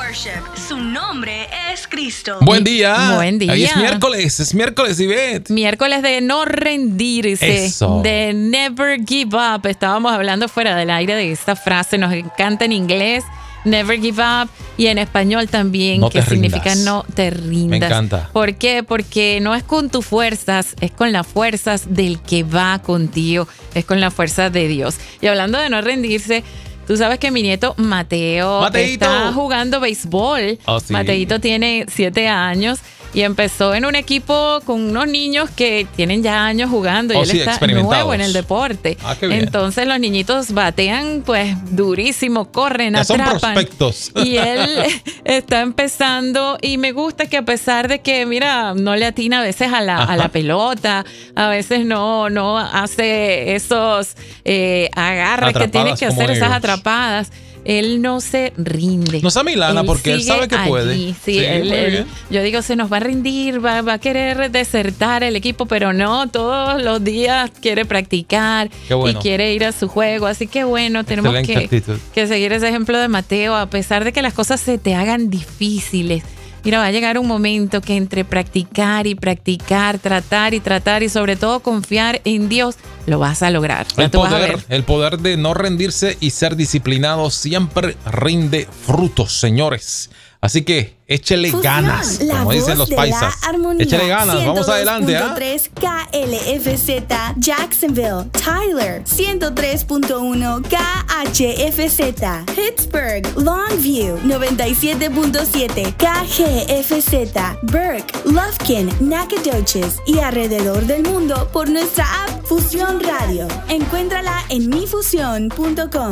worship. Su nombre es Cristo. Buen día. Buen día. Hoy es miércoles, Ivette. Miércoles de no rendirse, Eso. de never give up. Estábamos hablando fuera del aire de esta frase, nos encanta en inglés, never give up, y en español también, No que te significa rindas. no te rindas. Me encanta. ¿Por qué? Porque no es con tus fuerzas, es con las fuerzas del que va contigo, es con la fuerza de Dios. Y hablando de no rendirse, tú sabes que mi nieto Mateito está jugando béisbol. Oh, sí. Mateito tiene 7 años y empezó en un equipo con unos niños que tienen ya años jugando y Oh, él sí, está experimentados. nuevo en el deporte. Ah, qué bien. Entonces los niñitos batean pues durísimo, corren, Ya son atrapan. prospectos. Y él está empezando y me gusta que a pesar de que, mira, no le atina a veces a la pelota, a veces no hace esos agarres que tiene que hacer, esas atrapadas. Él no se rinde. No se amilana porque él sabe que puede. Sí, muy bien. yo digo, se nos va a rendir, va a querer desertar el equipo, pero no, todos los días quiere practicar Qué bueno. y quiere ir a su juego. Así que bueno, tenemos Excelente actitud. que seguir ese ejemplo de Mateo, a pesar de que las cosas se te hagan difíciles. Mira, va a llegar un momento que entre practicar y practicar, tratar y sobre todo confiar en Dios, lo vas a lograr. Ya tú vas a ver. El poder de no rendirse y ser disciplinado siempre rinde frutos, señores. Así que échele ganas, como dicen los paisas. Échele ganas, vamos adelante. 102.3 KLFZ Jacksonville, Tyler 103.1 KHFZ Pittsburgh, Longview 97.7 KGFZ Burke, Lufkin, Nacogdoches y alrededor del mundo por nuestra app Fusión Radio. Encuéntrala en mifusión.com.